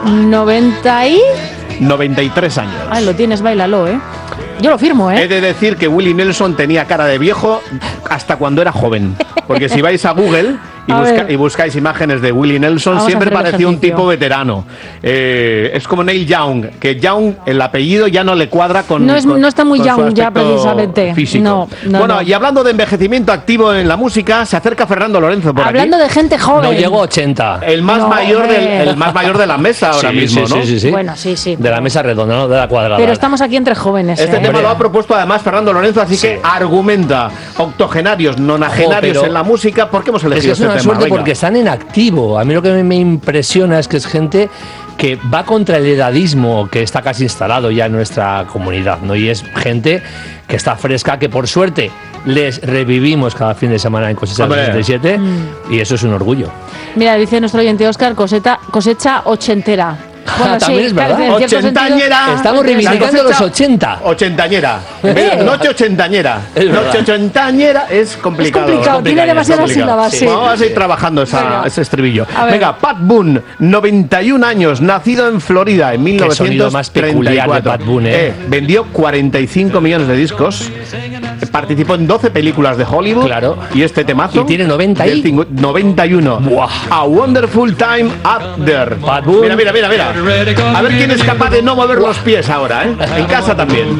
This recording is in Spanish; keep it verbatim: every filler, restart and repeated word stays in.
noventa y... noventa y tres años. Ay, lo tienes, báilalo, ¿eh? Yo lo firmo, ¿eh? He de decir que Willie Nelson tenía cara de viejo hasta cuando era joven. Porque si vais a Google y, busca, y buscáis imágenes de Willie Nelson, Vamos siempre parecía un tipo veterano. Eh, es como Neil Young, que Young, el apellido ya no le cuadra con. No, es, con, no está muy Young ya, precisamente. Físico. No, no, bueno, no. Y hablando de envejecimiento activo en la música, se acerca Fernando Lorenzo por Hablando aquí. de gente joven. No llego a ochenta. El más, No, mayor del, hombre. el más mayor de la mesa ahora Sí, mismo, sí, ¿no? sí, sí, sí. Bueno, sí, sí. De la mesa redonda, no de la cuadrada. Pero estamos aquí entre jóvenes, Este ¿eh? tema lo ha propuesto además Fernando Lorenzo, así Sí. que argumenta. Octogenarios, nonagenarios Jo, pero en la música, ¿por qué hemos Es que elegido es este una tema? suerte Venga. porque están en activo. A mí lo que me impresiona es que es gente que va contra el edadismo que está casi instalado ya en nuestra comunidad, ¿no? Y es gente que está fresca, que por suerte les revivimos cada fin de semana en Cosecha Hombre. sesenta y siete Mm. y eso es un orgullo. Mira, dice nuestro oyente Óscar, cosecha, cosecha ochentera. Bueno, También es verdad. en cierto Ochentañera. sentido- Estamos reivindicando los ochenta. Ochentañera. Eh. Noche ochentañera. Es verdad. Noche ochentañera es complicado. Es complicado, tiene demasiadas complicado. sílabas, sí. Vamos a ir trabajando esa, Venga. ese estribillo. A ver. Venga, Pat Boone, noventa y un años, nacido en Florida en mil Qué novecientos sonido más peculiar de treinta y cuatro. Pat Boone, ¿eh? Eh, vendió cuarenta y cinco millones de discos. eh, Participó en doce películas de Hollywood. Claro. Y este temazo. Y tiene noventa y- del cincu- noventa y uno. Buah. A Wonderful Time Up There. Pat Boone. Mira, mira, mira, mira. A ver quién es capaz de no mover los pies ahora, ¿eh? En casa también.